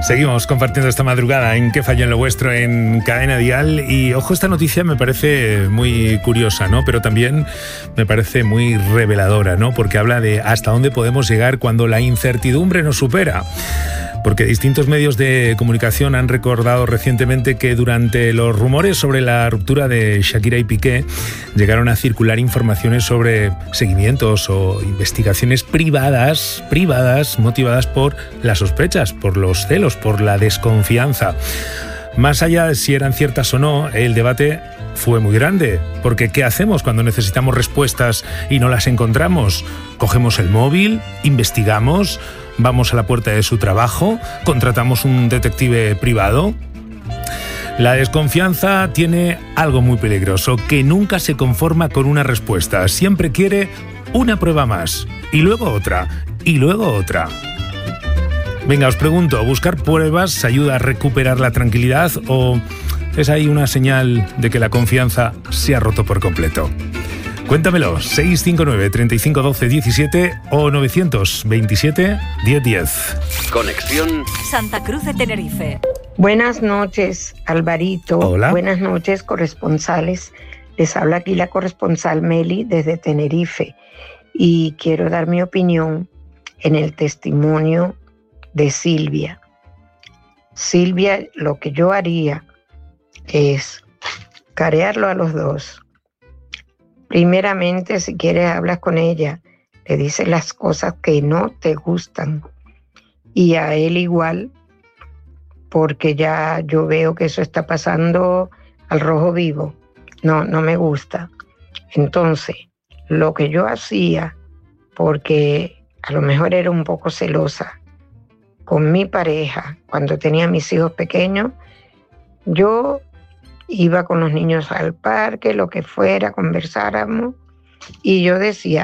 Seguimos compartiendo esta madrugada en ¿Qué falló en lo vuestro? En Cadena Dial. Y ojo, esta noticia me parece muy curiosa, ¿no? Pero también me parece muy reveladora, ¿no? Porque habla de hasta dónde podemos llegar cuando la incertidumbre nos supera. Porque distintos medios de comunicación han recordado recientemente que durante los rumores sobre la ruptura de Shakira y Piqué llegaron a circular informaciones sobre seguimientos o investigaciones privadas motivadas por las sospechas, por los celos, por la desconfianza. Más allá de si eran ciertas o no, el debate fue muy grande, porque ¿qué hacemos cuando necesitamos respuestas y no las encontramos? ¿Cogemos el móvil? ¿Investigamos? ¿Vamos a la puerta de su trabajo? ¿Contratamos un detective privado? La desconfianza tiene algo muy peligroso, que nunca se conforma con una respuesta. Siempre quiere una prueba más, y luego otra, y luego otra. Venga, os pregunto, ¿buscar pruebas ayuda a recuperar la tranquilidad o es ahí una señal de que la confianza se ha roto por completo? Cuéntamelo, 659 35 12 17 o 927 10 10. Conexión Santa Cruz de Tenerife. Buenas noches, Alvarito. Hola. Buenas noches, corresponsales. Les habla aquí la corresponsal Meli desde Tenerife y quiero dar mi opinión en el testimonio de Silvia. Silvia, lo que yo haría es carearlo a los dos. Primeramente, si quieres, hablas con ella, le dices las cosas que no te gustan y a él igual, porque ya yo veo que eso está pasando al rojo vivo. No me gusta. Entonces, lo que yo hacía, porque a lo mejor era un poco celosa con mi pareja, cuando tenía mis hijos pequeños, yo iba con los niños al parque, lo que fuera, conversáramos, y yo decía,